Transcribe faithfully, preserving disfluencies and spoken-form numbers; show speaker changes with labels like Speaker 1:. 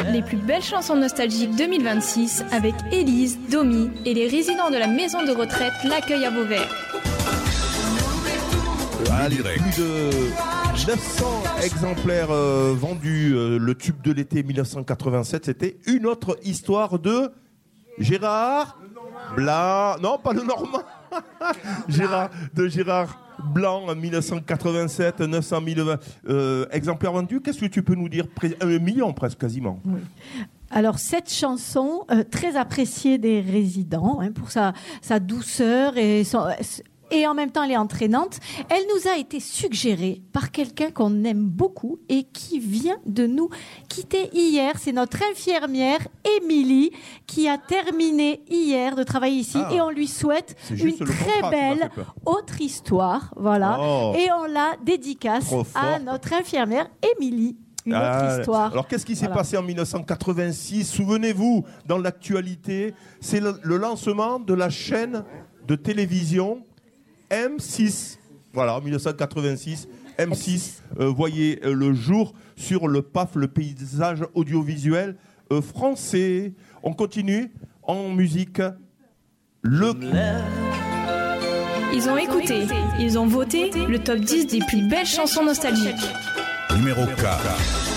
Speaker 1: Les plus belles chansons nostalgiques deux mille vingt-six avec Élise, Domi et les résidents de la maison de retraite L'Accueil à Vauvert.
Speaker 2: Allez, plus de neuf cents exemplaires euh, vendus. Euh, le tube de l'été mille neuf cent quatre-vingt-sept, c'était une autre histoire de Gérard Blanc. Non, pas le Normand. Gérard, de Gérard Blanc en mille neuf cent quatre-vingt-sept, neuf cent mille euh, exemplaires vendus. Qu'est-ce que tu peux nous dire? Un million presque, quasiment.
Speaker 3: Oui. Alors, cette chanson, euh, très appréciée des résidents, hein, pour sa, sa douceur et son... Et en même temps, elle est entraînante. Elle nous a été suggérée par quelqu'un qu'on aime beaucoup et qui vient de nous quitter hier. C'est notre infirmière, Émilie, qui a terminé hier de travailler ici. Ah, et on lui souhaite une très belle autre histoire. Voilà. Oh. Et on la dédicace à notre infirmière, Émilie. Une ah, autre histoire.
Speaker 2: Alors, qu'est-ce qui s'est voilà. passé en mille neuf cent quatre-vingt-six? Souvenez-vous, dans l'actualité, c'est le, le lancement de la chaîne de télévision M six, voilà, en mille neuf cent quatre-vingt-six, M six, euh, voyez euh, le jour sur le P A F, le paysage audiovisuel euh, français. On continue en musique. Le...
Speaker 1: Ils ont écouté, ils ont voté le top dix des plus belles chansons nostalgiques.
Speaker 4: Numéro quatre.